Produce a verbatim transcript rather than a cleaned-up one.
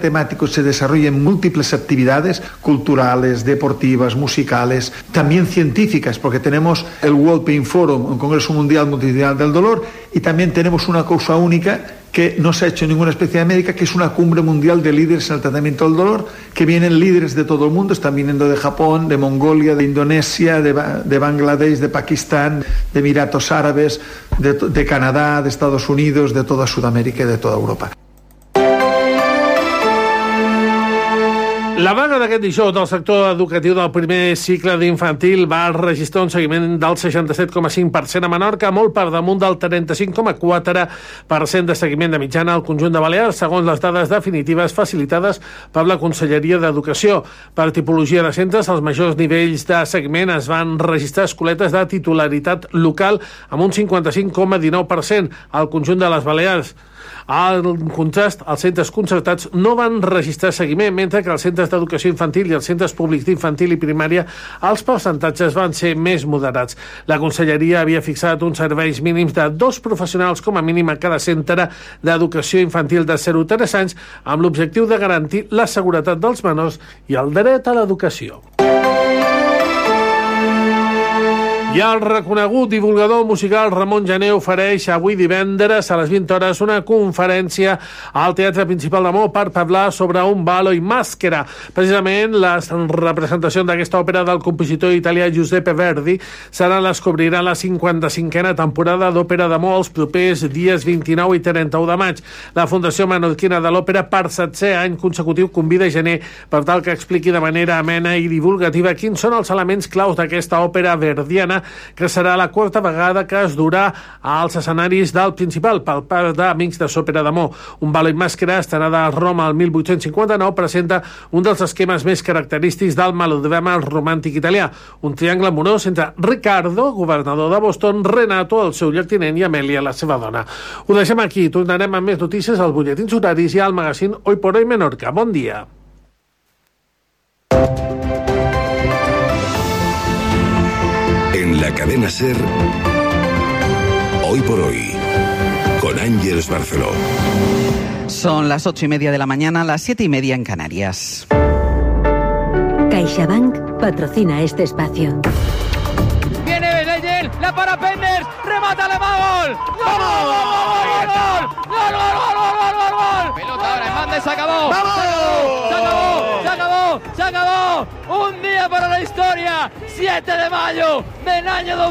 temático se desarrollen múltiples actividades culturales, deportivas, musicales, también científicas, porque tenemos el World Pain Forum, un Congreso Mundial Multidisciplinar del Dolor, y también tenemos una cosa única que no se ha hecho en ninguna especialidad médica, que es una cumbre mundial de líderes en el tratamiento del dolor, que vienen líderes de todo el mundo, están viniendo de Japón, de Mongolia, de Indonesia, de, de Bangladesh, de Pakistán, de Emiratos Árabes, de, de Canadá, de Estados Unidos, de toda Sudamérica y de toda Europa. La vaga d'aquest dijous del sector educatiu del primer cicle d'infantil va registrar un seguiment del seixanta-set coma cinc per cent a Menorca, molt per damunt del trenta-cinc coma quatre per cent de seguiment de mitjana al conjunt de Balears, segons les dades definitives facilitades per la Conselleria d'Educació. Per tipologia de centres, els majors nivells de seguiment es van registrar escoletes de titularitat local amb un cinquanta-cinc coma dinou per cent al conjunt de les Balears. En contrast, els centres concertats no van registrar seguiment, mentre que els centres d'educació infantil i els centres públics d'infantil i primària els percentatges van ser més moderats. La Conselleria havia fixat uns serveis mínims de dos professionals com a mínim a cada centre d'educació infantil de zero a tres anys, amb l'objectiu de garantir la seguretat dels menors i el dret a l'educació. I el reconegut divulgador musical Ramon Jané ofereix avui divendres a les vint hores una conferència al Teatre Principal de Maó per parlar sobre un ballo in maschera. Precisament la representació d'aquesta òpera del compositor italià Giuseppe Verdi serà les que obriran la cinquanta-cinquena temporada d'Òpera de Maó els propers dies vint-i-nou i trenta-u de maig. La Fundació Menorquina de l'Òpera, per setzè any consecutiu, convida Jané per tal que expliqui de manera amena i divulgativa quins són els elements claus d'aquesta òpera verdiana, que serà la quarta vegada que es durà als escenaris del Principal pel part d'Amics de s'Òpera de Maó. Un ballo in maschera, estrenada a Roma el mil vuit-cents cinquanta-nou, presenta un dels esquemes més característics del melodrama romàntic italià, un triangle amorós entre Riccardo, governador de Boston, Renato, el seu lloctinent, i Amèlia, la seva dona. Ho deixem aquí, tornarem amb més notícies als butlletins horaris i al magazín Hoy por Hoy Menorca. Bon dia. En la cadena SER, Hoy por Hoy, con Ángeles Barceló. Son las ocho y media de la mañana, las siete y media en Canarias. CaixaBank patrocina este espacio. Viene Benayel, la para Penders, remata la gol. ¡Gol! ¡Gol! ¡Gol! ¡Gol! ¡Gol! ¡Gol! Pelota ahora, Hernández, se acabó. ¡Vamos! Se acabó, se acabó, se acabó. Un día para la historia, siete de mayo del año dos mil.